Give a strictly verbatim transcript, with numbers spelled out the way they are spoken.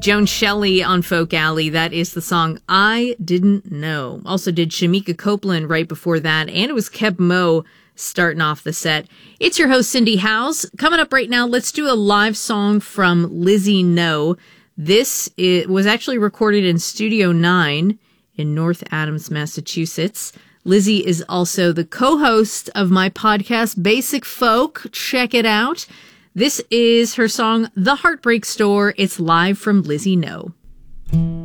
Joan Shelley on Folk Alley. That is the song I Didn't Know. Also did Shamika Copeland right before that, and it was Keb Mo starting off the set. It's your host, Cindy Howes. Coming up right now, let's do a live song from Lizzie No. This it was actually recorded in Studio nine in North Adams, Massachusetts. Lizzie is also the co-host of my podcast, Basic Folk. Check it out. This is her song, The Heartbreak Store. It's live from Lizzie No.